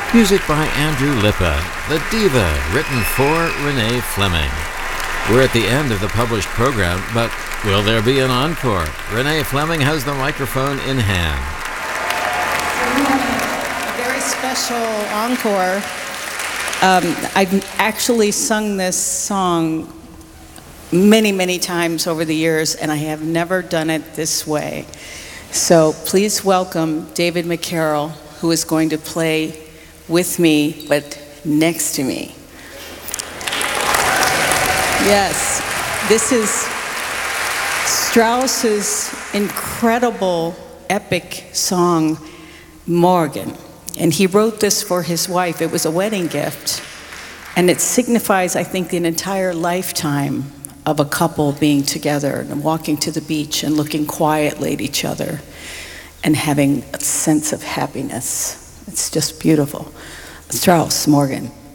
Music by Andrew Lippa, The Diva, written for Renee Fleming. We're at the end of the published program, but will there be an encore? Renee Fleming has the microphone in hand. A very special encore. I've actually sung this song many, many times over the years, and I have never done it this way. So please welcome David McCarroll, who is going to play with me, but next to me. Yes, this is Strauss's incredible epic song, Morgen. And he wrote this for his wife. It was a wedding gift. And it signifies, I think, an entire lifetime of a couple being together and walking to the beach and looking quietly at each other and having a sense of happiness. It's just beautiful. Strauss, Morgen.